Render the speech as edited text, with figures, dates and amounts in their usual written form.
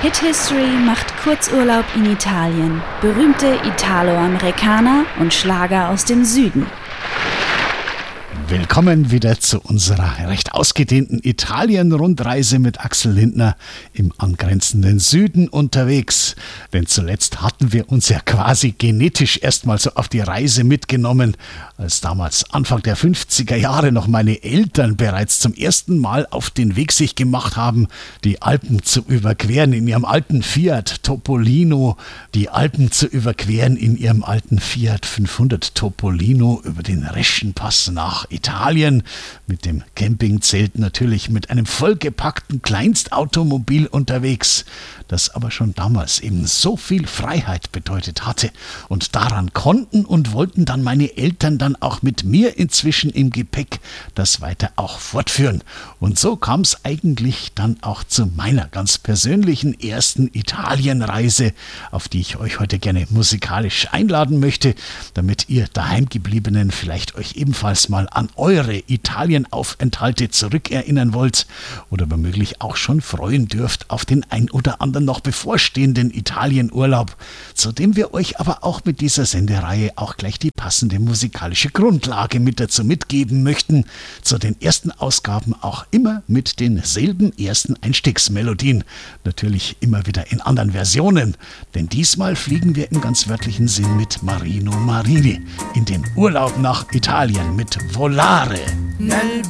Hit History macht Kurzurlaub in Italien. Berühmte Italo-Amerikaner und Schlager aus dem Süden. Willkommen wieder zu unserer recht ausgedehnten Italien-Rundreise mit Axel Lindner im angrenzenden Süden unterwegs. Denn zuletzt hatten wir uns ja quasi genetisch erstmal so auf die Reise mitgenommen, als damals Anfang der 50er Jahre noch meine Eltern bereits zum ersten Mal auf den Weg sich gemacht haben, die Alpen zu überqueren in ihrem alten Fiat Topolino, die Alpen zu überqueren in ihrem alten Fiat 500 Topolino über den Reschenpass nach Italien, mit dem Campingzelt natürlich mit einem vollgepackten Kleinstautomobil unterwegs, das aber schon damals eben so viel Freiheit bedeutet hatte. Und daran konnten und wollten dann meine Eltern dann auch mit mir inzwischen im Gepäck das weiter auch fortführen. Und so kam es eigentlich dann auch zu meiner ganz persönlichen ersten Italienreise, auf die ich euch heute gerne musikalisch einladen möchte, damit ihr Daheimgebliebenen vielleicht euch ebenfalls mal an eure Italienaufenthalte zurückerinnern wollt oder womöglich auch schon freuen dürft auf den ein oder anderen noch bevorstehenden Italienurlaub, zu dem wir euch aber auch mit dieser Sendereihe auch gleich die passende musikalische Grundlage mit dazu mitgeben möchten, zu den ersten Ausgaben auch immer mit denselben ersten Einstiegsmelodien, natürlich immer wieder in anderen Versionen, denn diesmal fliegen wir im ganz wörtlichen Sinn mit Marino Marini in den Urlaub nach Italien mit Volare. Nel